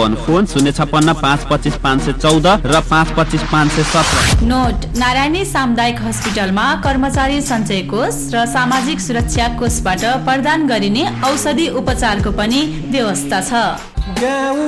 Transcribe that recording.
Chitwan. Phone 056-525-514 र 525-517। Note: Narayani सामुदायिक हस्पिटलमा कर्मचारी सञ्चय कोष र सामाजिक सुरक्षा कोषबाट प्रदान गरिने औषधि उपचारको पनि व्यवस्था छ।